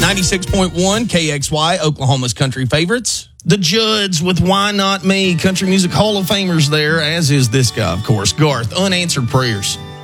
96.1 KXY, Oklahoma's country favorites. The Judds with Why Not Me, Country Music Hall of Famers there, as is this guy, of course, Garth, Unanswered Prayers.